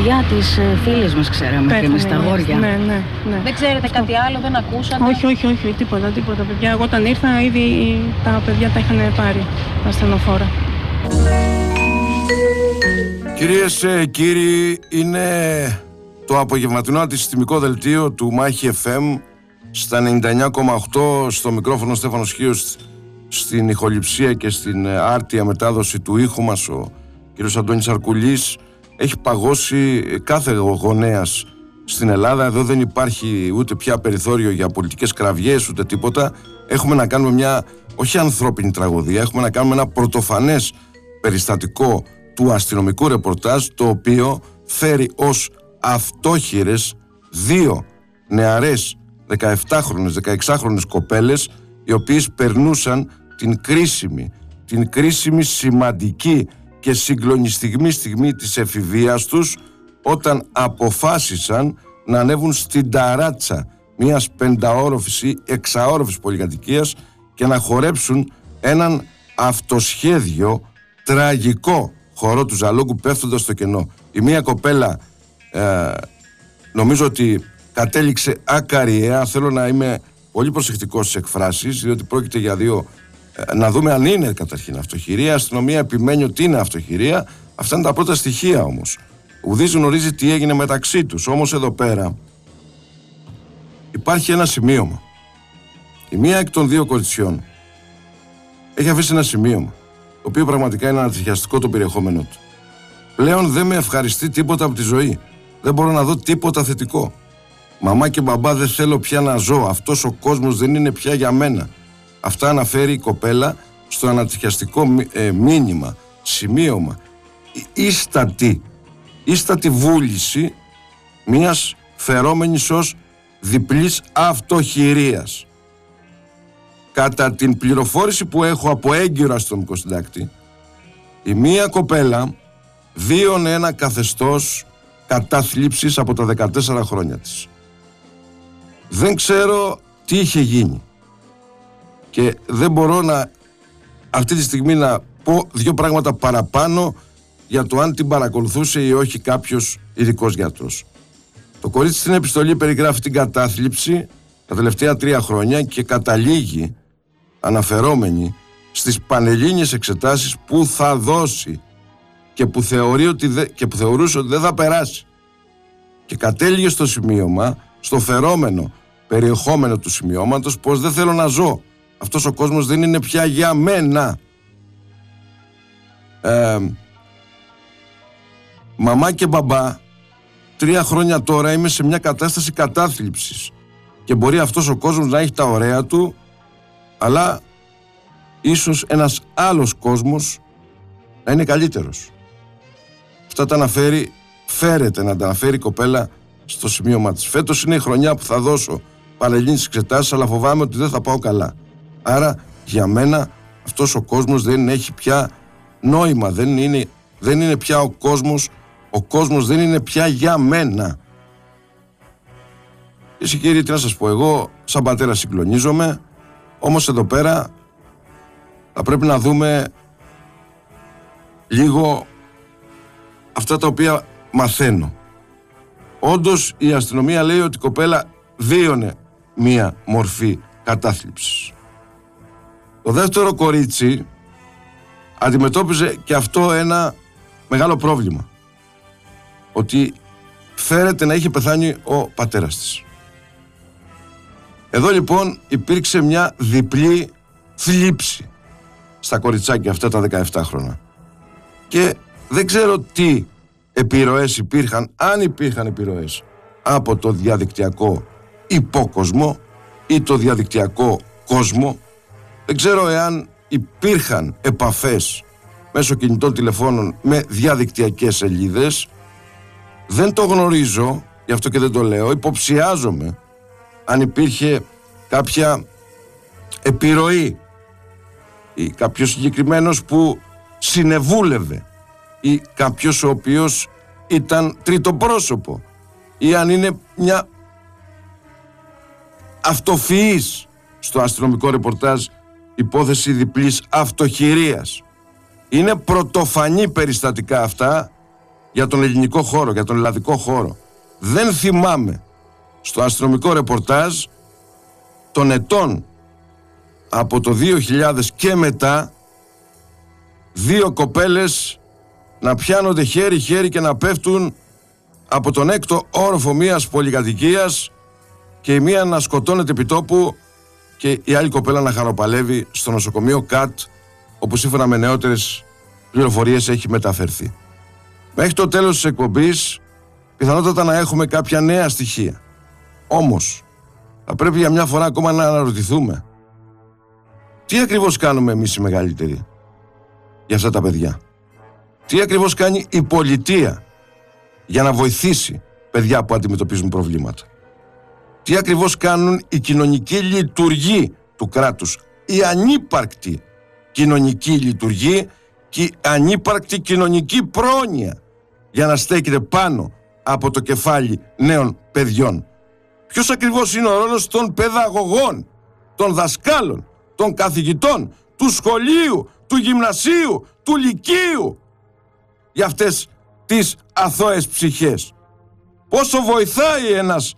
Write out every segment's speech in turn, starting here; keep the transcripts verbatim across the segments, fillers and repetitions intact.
παιδιά της φίλης μας ξέραμε και εμείς τα αγόρια. Ναι, ναι, ναι. Δεν ξέρετε κάτι άλλο, δεν ακούσατε? Όχι, όχι, όχι, τίποτα, τίποτα παιδιά. Εγώ όταν ήρθα ήδη τα παιδιά τα είχαν πάρει, τα ασθενοφόρα. Κυρίες και κύριοι, είναι το απογευματινό αντισυστημικό δελτίο του Μάχη εφ εμ στα ενενήντα εννιά κόμμα οκτώ, στο μικρόφωνο Στέφανος Χίος, στην ηχοληψία και στην άρτια μετάδοση του ήχου μας ο κ. Αντώνης Αρκουλής. Έχει παγώσει κάθε γονέας στην Ελλάδα. Εδώ δεν υπάρχει ούτε πια περιθώριο για πολιτικές κραυγές ούτε τίποτα. Έχουμε να κάνουμε μια όχι ανθρώπινη τραγωδία, έχουμε να κάνουμε ένα πρωτοφανές περιστατικό του αστυνομικού ρεπορτάζ, το οποίο φέρει ως αυτόχειρες δύο νεαρές δεκαεπτάχρονες, δεκαεξάχρονες κοπέλες, οι οποίες περνούσαν την κρίσιμη, την κρίσιμη σημαντική και συγκλονιστική στιγμή της εφηβείας τους, όταν αποφάσισαν να ανέβουν στην ταράτσα μιας πενταόροφης ή εξαόροφης πολυκατοικίας και να χορέψουν έναν αυτοσχέδιο τραγικό χορό του Ζαλόγκου, πέφτοντας στο κενό. Η μία κοπέλα ε, νομίζω ότι κατέληξε ακαριέα. Θέλω να είμαι πολύ προσεκτικός στις εκφράσεις, διότι πρόκειται για δύο, ε, να δούμε αν είναι καταρχήν αυτοχειρία. Η αστυνομία επιμένει ότι είναι αυτοχειρία. Αυτά είναι τα πρώτα στοιχεία όμως. Ουδής γνωρίζει τι έγινε μεταξύ τους. Όμως εδώ πέρα υπάρχει ένα σημείωμα. Η μία εκ των δύο κοριτσιών έχει αφήσει ένα σημείωμα, το οποίο πραγματικά είναι ανατριχιαστικό το περιεχόμενό του. Πλέον δεν με ευχαριστεί τίποτα από τη ζωή. Δεν μπορώ να δω τίποτα θετικό. Μαμά και μπαμπά, δεν θέλω πια να ζω. Αυτός ο κόσμος δεν είναι πια για μένα. Αυτά αναφέρει η κοπέλα στο ανατριχιαστικό ε, μήνυμα, σημείωμα. Ίστατη, ίστατη βούληση μιας φερόμενης ως διπλής αυτοχειρίας. Κατά την πληροφόρηση που έχω από έγκυρο αστυνομικό συντάκτη, η μία κοπέλα βίωνε ένα καθεστώς κατάθλιψης από τα δεκατέσσερα χρόνια της. Δεν ξέρω τι είχε γίνει και δεν μπορώ να αυτή τη στιγμή να πω δύο πράγματα παραπάνω για το αν την παρακολουθούσε ή όχι κάποιος ειδικός γιατρός. Το κορίτσι στην επιστολή περιγράφει την κατάθλιψη τα τελευταία τρία χρόνια και καταλήγει αναφερόμενη στις πανελλήνιες εξετάσεις που θα δώσει και που, θεωρεί ότι δε, και που θεωρούσε ότι δεν θα περάσει. Και κατέληγε στο σημείωμα, στο φερόμενο περιεχόμενο του σημειώματος, πως δεν θέλω να ζω. Αυτός ο κόσμος δεν είναι πια για μένα. Ε, μαμά και μπαμπά, τρία χρόνια τώρα είμαι σε μια κατάσταση κατάθλιψης και μπορεί αυτός ο κόσμος να έχει τα ωραία του, αλλά ίσως ένας άλλος κόσμος να είναι καλύτερος. Αυτά τα αναφέρει, φέρεται να τα αναφέρει η κοπέλα στο σημείωμα της. Φέτος είναι η χρονιά που θα δώσω πανελλήνιες εξετάσεις, αλλά φοβάμαι ότι δεν θα πάω καλά. Άρα για μένα αυτός ο κόσμος δεν έχει πια νόημα, δεν είναι, δεν είναι πια ο κόσμος, ο κόσμος δεν είναι πια για μένα. Εσείς κύριοι, τι να σας πω, εγώ σαν πατέρα συγκλονίζομαι, όμως εδώ πέρα θα πρέπει να δούμε λίγο αυτά τα οποία μαθαίνω. Όντως η αστυνομία λέει ότι η κοπέλα βίωνε μία μορφή κατάθλιψης. Το δεύτερο κορίτσι αντιμετώπιζε και αυτό ένα μεγάλο πρόβλημα, ότι φέρεται να είχε πεθάνει ο πατέρας της. Εδώ λοιπόν υπήρξε μια διπλή θλίψη στα κοριτσάκια αυτά τα δεκαεπτά χρόνια. Και δεν ξέρω τι επιρροές υπήρχαν, αν υπήρχαν επιρροές από το διαδικτυακό υπόκοσμο ή το διαδικτυακό κόσμο. Δεν ξέρω εάν υπήρχαν επαφές μέσω κινητών τηλεφώνων με διαδικτυακές σελίδες. Δεν το γνωρίζω, γι' αυτό και δεν το λέω. Υποψιάζομαι αν υπήρχε κάποια επιρροή ή κάποιος συγκεκριμένος που συνεβούλευε ή κάποιος ο οποίος ήταν τρίτο πρόσωπο, ή αν είναι μια αυτοφυής στο αστυνομικό ρεπορτάζ υπόθεση διπλής αυτοχειρίας. Είναι πρωτοφανή περιστατικά αυτά για τον ελληνικό χώρο, για τον ελλαδικό χώρο. Δεν θυμάμαι στο αστυνομικό ρεπορτάζ των ετών από το δύο χιλιάδες και μετά δύο κοπέλες να πιάνονται χέρι-χέρι και να πέφτουν από τον έκτο όροφο μιας πολυκατοικίας και η μία να σκοτώνεται επί τόπου και η άλλη κοπέλα να χαροπαλεύει στο νοσοκομείο ΚΑΤ, όπου σύμφωνα με νεότερες πληροφορίες έχει μεταφερθεί. Μέχρι το τέλος της εκπομπής πιθανότατα να έχουμε κάποια νέα στοιχεία. Όμως θα πρέπει για μια φορά ακόμα να αναρωτηθούμε τι ακριβώς κάνουμε εμείς οι μεγαλύτεροι για αυτά τα παιδιά. Τι ακριβώς κάνει η πολιτεία για να βοηθήσει παιδιά που αντιμετωπίζουν προβλήματα. Τι ακριβώς κάνουν οι κοινωνικοί λειτουργοί του κράτους, η ανύπαρκτη κοινωνική λειτουργή και η ανύπαρκτη κοινωνική πρόνοια για να στέκεται πάνω από το κεφάλι νέων παιδιών. Ποιος ακριβώς είναι ο ρόλος των παιδαγωγών, των δασκάλων, των καθηγητών, του σχολείου, του γυμνασίου, του λυκείου για αυτές τις αθώες ψυχές. Πόσο βοηθάει ένας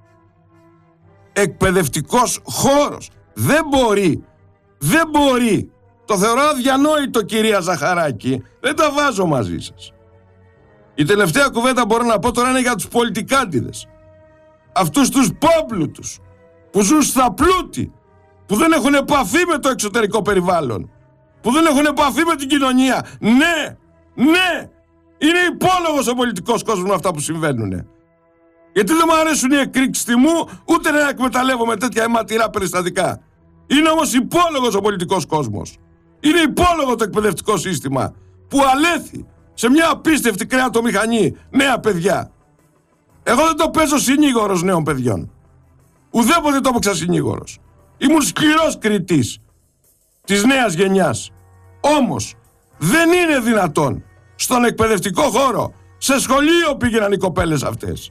εκπαιδευτικός χώρος. Δεν μπορεί, δεν μπορεί. Το θεωρώ αδιανόητο, κυρία Ζαχαράκη. Δεν τα βάζω μαζί σας. Η τελευταία κουβέντα μπορώ να πω τώρα είναι για τους πολιτικάντιδες. Αυτούς τους πόμπλουτους που ζουν στα πλούτη, που δεν έχουν επαφή με το εξωτερικό περιβάλλον, που δεν έχουν επαφή με την κοινωνία. Ναι, ναι, είναι υπόλογος ο πολιτικός κόσμος με αυτά που συμβαίνουν. Γιατί δεν μου αρέσουν οι εκρήξεις τιμού, ούτε να εκμεταλλεύομαι τέτοια αιματηρά περιστατικά. Είναι όμως υπόλογος ο πολιτικός κόσμος. Είναι υπόλογο το εκπαιδευτικό σύστημα που αλέθη σε μια απίστευτη κρεατομηχανή νέα παιδιά. Εγώ δεν το παίζω συνήγορος νέων παιδιών. Ουδέποτε το έπαιξα συνήγορος. Ήμουν σκληρός κριτής της νέας γενιάς. Όμως δεν είναι δυνατόν στον εκπαιδευτικό χώρο, σε σχολείο πήγαιναν οι κοπέλες αυτές.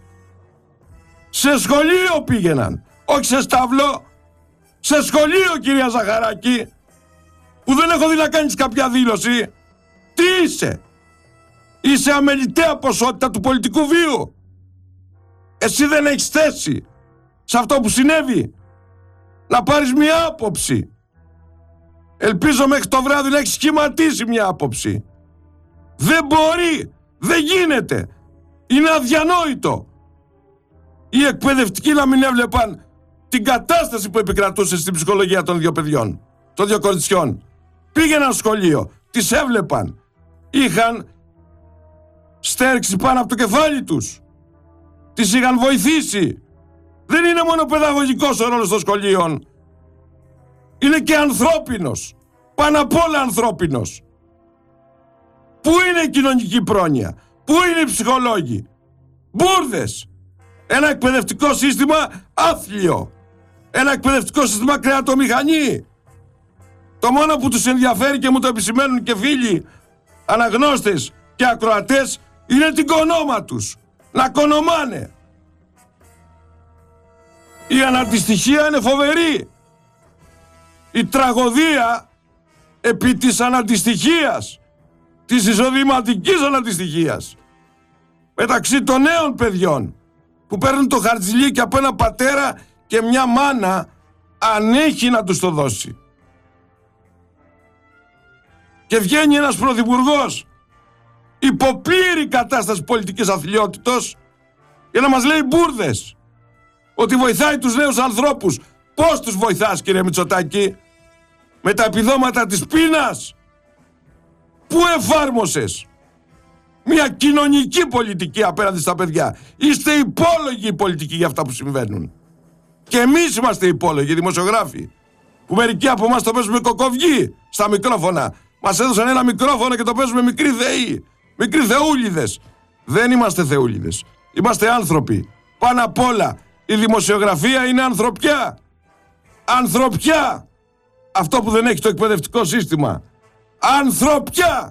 Σε σχολείο πήγαιναν, όχι σε σταυλό. Σε σχολείο, κυρία Ζαχαράκη, που δεν έχω δει να κάνεις κάποια δήλωση. Τι είσαι? Είσαι αμεληταία ποσότητα του πολιτικού βίου. Εσύ δεν έχεις θέση σε αυτό που συνέβη. Να πάρεις μια άποψη. Ελπίζω μέχρι το βράδυ να έχεις σχηματίσει μια άποψη. Δεν μπορεί, δεν γίνεται. Είναι αδιανόητο οι εκπαιδευτικοί να μην έβλεπαν την κατάσταση που επικρατούσε στην ψυχολογία των δύο παιδιών, των δύο κοριτσιών. Πήγαιναν σχολείο, τις έβλεπαν. Είχαν στέρξη πάνω από το κεφάλι τους. Τις είχαν βοηθήσει. Δεν είναι μόνο παιδαγωγικός ο ρόλος των σχολείων. Είναι και ανθρώπινος. Πάνω απ' όλα ανθρώπινος. Πού είναι η κοινωνική πρόνοια? Πού είναι οι ψυχολόγοι? Μπούρδες. Ένα εκπαιδευτικό σύστημα άθλιο. Ένα εκπαιδευτικό σύστημα κρεατομηχανή. Το μόνο που τους ενδιαφέρει και μου το επισημαίνουν και φίλοι αναγνώστες και ακροατές είναι την κονόμα τους. Να κονομάνε. Η αναντιστοιχία είναι φοβερή. Η τραγωδία επί της αναντιστοιχίας, της εισοδηματικής αναντιστοιχίας μεταξύ των νέων παιδιών που παίρνουν το χαρτζηλίκι από ένα πατέρα και μια μάνα, αν έχει να τους το δώσει. Και βγαίνει ένας πρωθυπουργός υπό πλήρη κατάσταση πολιτικής αθλιότητος για να μας λέει μπούρδες ότι βοηθάει τους νέους ανθρώπους. Πώς τους βοηθάς, κύριε Μητσοτάκη? Με τα επιδόματα της πείνας? Πού εφάρμοσες μια κοινωνική πολιτική απέναντι στα παιδιά? Είστε υπόλογοι οι πολιτικοί για αυτά που συμβαίνουν. Και εμείς είμαστε υπόλογοι, δημοσιογράφοι, που μερικοί από εμάς το παίζουμε κοκοβγί στα μικρόφωνα. Μας έδωσαν ένα μικρόφωνο και το παίζουμε μικροί θεοί, μικροί θεούλιδες. Δεν είμαστε θεούλιδες. Είμαστε άνθρωποι. Πάνω απ' όλα η δημοσιογραφία είναι ανθρωπιά. Ανθρωπιά. Αυτό που δεν έχει το εκπαιδευτικό σύστημα. Ανθρωπιά.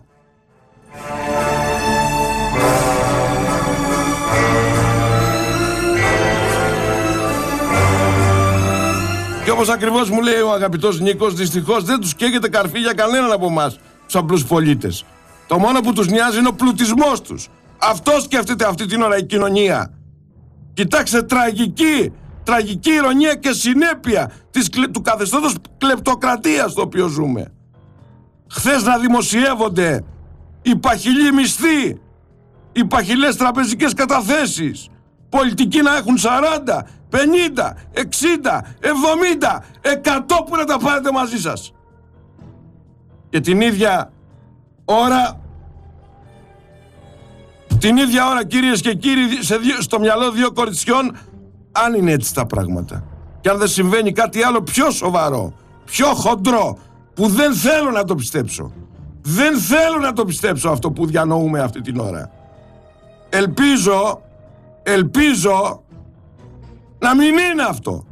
Και όπως ακριβώς μου λέει ο αγαπητός Νίκος, δυστυχώς δεν τους καίγεται καρφί για κανέναν από εμάς, τους απλούς πολίτες. Το μόνο που τους νοιάζει είναι ο πλουτισμός τους. Αυτό σκέφτεται αυτή την ώρα η κοινωνία. Κοιτάξτε, τραγική, τραγική ηρωνία και συνέπεια της, του καθεστώτος κλεπτοκρατίας στο οποίο ζούμε. Χθες να δημοσιεύονται οι παχυλοί μισθοί, οι παχυλές τραπεζικές καταθέσεις, πολιτικοί να έχουν σαράντα, πενήντα, εξήντα, εβδομήντα, εκατό που να τα πάρετε μαζί σας. Και την ίδια ώρα, την ίδια ώρα κυρίες και κύριοι, σε δύο, στο μυαλό δύο κοριτσιών, αν είναι έτσι τα πράγματα και αν δεν συμβαίνει κάτι άλλο πιο σοβαρό, πιο χοντρό, που δεν θέλω να το πιστέψω. Δεν θέλω να το πιστέψω αυτό που διανοούμε αυτή την ώρα. Ελπίζω, ελπίζω να μην είναι αυτό.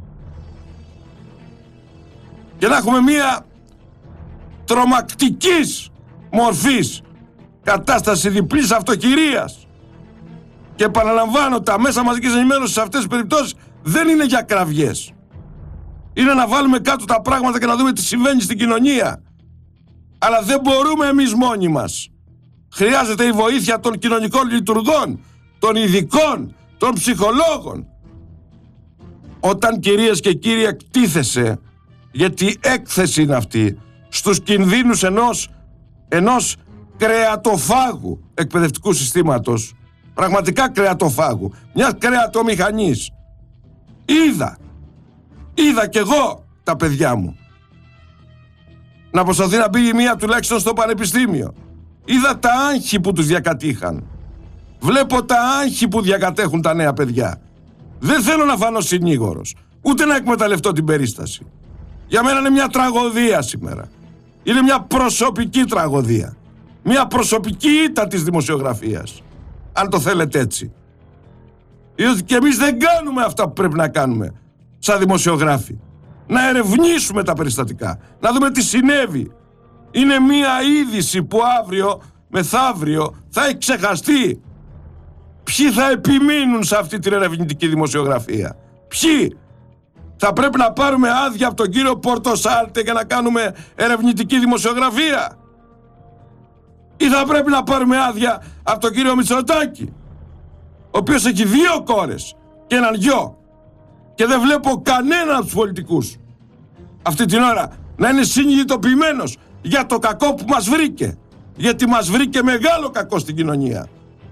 Και να έχουμε μία τρομακτικής μορφής κατάσταση διπλής αυτοκυρίας. Και επαναλαμβάνω, τα μέσα μαζικής ενημέρωσης σε αυτές τις περιπτώσεις δεν είναι για κραυγές. Είναι να βάλουμε κάτω τα πράγματα και να δούμε τι συμβαίνει στην κοινωνία. Αλλά δεν μπορούμε εμείς μόνοι μας. Χρειάζεται η βοήθεια των κοινωνικών λειτουργών, των ειδικών, των ψυχολόγων. Όταν, κυρίες και κύριοι, εκτίθεσαι, γιατί έκθεση είναι αυτή, στους κινδύνους ενός, ενός κρεατοφάγου εκπαιδευτικού συστήματος, πραγματικά κρεατοφάγου, μιας κρεατομηχανής, είδα, είδα κι εγώ τα παιδιά μου να προσπαθεί να μπει μία τουλάχιστον στο πανεπιστήμιο. Είδα τα άγχη που τους διακατήχαν. Βλέπω τα άγχη που διακατέχουν τα νέα παιδιά. Δεν θέλω να φανώ συνήγορος, ούτε να εκμεταλλευτώ την περίσταση. Για μένα είναι μια τραγωδία σήμερα. Είναι μια προσωπική τραγωδία. Μια προσωπική ήττα της δημοσιογραφίας, αν το θέλετε έτσι. Διότι και εμείς δεν κάνουμε αυτά που πρέπει να κάνουμε σαν δημοσιογράφοι. Να ερευνήσουμε τα περιστατικά, να δούμε τι συνέβη. Είναι μια είδηση που αύριο, μεθαύριο θα έχει ξεχαστεί. Ποιοι θα επιμείνουν σε αυτή την ερευνητική δημοσιογραφία? Ποιοι? Θα πρέπει να πάρουμε άδεια από τον κύριο Πορτοσάλτε για να κάνουμε ερευνητική δημοσιογραφία? Ή θα πρέπει να πάρουμε άδεια από τον κύριο Μητσοτάκη, ο οποίος έχει δύο κόρες και έναν γιο, και δεν βλέπω κανέναν από τους πολιτικούς αυτή την ώρα να είναι συνειδητοποιημένος για το κακό που μας βρήκε, γιατί μας βρήκε μεγάλο κακό στην κοινωνία.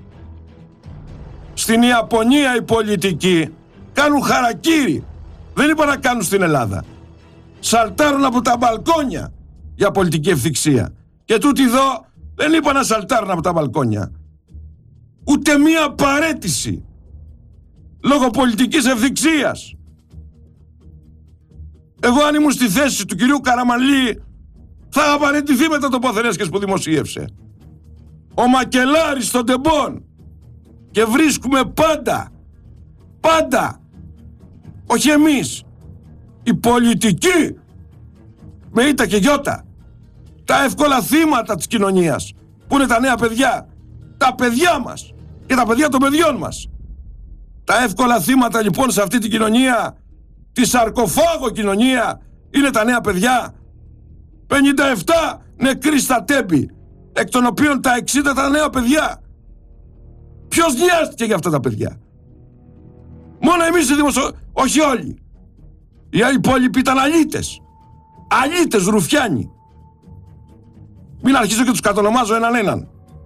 Στην Ιαπωνία οι πολιτικοί κάνουν χαρακίρι. Δεν είπα να κάνουν στην Ελλάδα. Σαλτάρουν από τα μπαλκόνια για πολιτική ευθυξία. Και τούτοι εδώ δεν είπα να σαλτάρουν από τα μπαλκόνια. Ούτε μία παρέτηση λόγω πολιτικής ευθυξίας. Εγώ αν ήμουν στη θέση του κυρίου Καραμανλή θα είχα παραιτηθεί με τα τοποθετήσεις που δημοσίευσε. Ο μακελάρης των τεμπών. Και βρίσκουμε πάντα, πάντα, όχι εμείς, οι πολιτικοί, με ήττα και γιώτα, τα εύκολα θύματα της κοινωνίας, που είναι τα νέα παιδιά, τα παιδιά μας και τα παιδιά των παιδιών μας. Τα εύκολα θύματα λοιπόν σε αυτή την κοινωνία, τη σαρκοφάγο κοινωνία, είναι τα νέα παιδιά. πενήντα επτά νεκροί στα Τέμπη, εκ των οποίων τα εξήντα τα νέα παιδιά. Ποιος νοιάστηκε για αυτά τα παιδιά? Μόνο εμείς οι δημοσιο... όχι όλοι. Οι υπόλοιποι ήταν αλήτες. Αλήτες, ρουφιάνοι. Μην αρχίσω και τους κατονομάζω έναν έναν.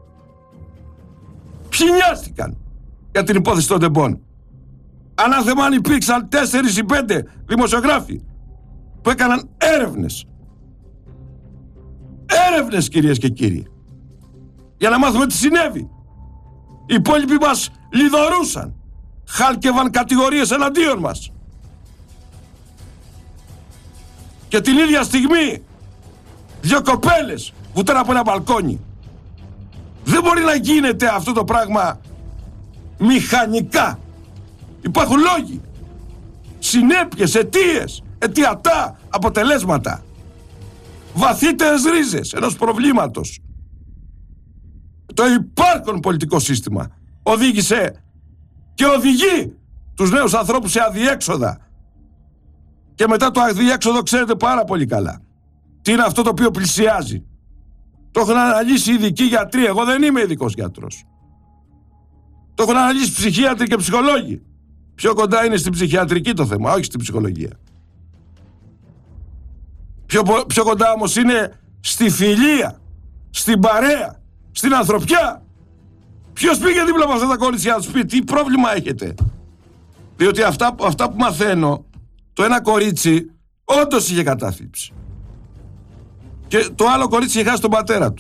Ποιοι νοιάστηκαν για την υπόθεση των τεμπών? Ανάθεμα αν υπήρξαν τέσσερις ή πέντε δημοσιογράφοι που έκαναν έρευνες. Έρευνες, κυρίες και κύριοι, για να μάθουμε τι συνέβη. Οι υπόλοιποι μας λιδωρούσαν, χάλκευαν κατηγορίες εναντίον μας. Και την ίδια στιγμή δύο κοπέλες βουτάνε από ένα μπαλκόνι. Δεν μπορεί να γίνεται αυτό το πράγμα μηχανικά. Υπάρχουν λόγοι, συνέπειες, αιτίες, αιτιατά αποτελέσματα, βαθύτερες ρίζες ενός προβλήματος. Το υπάρχον πολιτικό σύστημα οδήγησε και οδηγεί τους νέους ανθρώπους σε αδιέξοδα. Και μετά το αδιέξοδο ξέρετε πάρα πολύ καλά τι είναι αυτό το οποίο πλησιάζει. Το έχουν αναλύσει ειδικοί γιατροί. Εγώ δεν είμαι ειδικός γιατρός. Το έχουν αναλύσει ψυχίατροι και ψυχολόγοι. Πιο κοντά είναι στην ψυχιατρική το θέμα, όχι στην ψυχολογία. Πιο, πιο κοντά όμως είναι στη φιλία, στην παρέα, στην ανθρωπιά. Ποιος πήγε δίπλα από αυτά τα κορίτσια να τους πει τι πρόβλημα έχετε? Διότι αυτά, αυτά που μαθαίνω, το ένα κορίτσι όντως είχε κατάθλιψη. Και το άλλο κορίτσι είχε χάσει τον πατέρα του.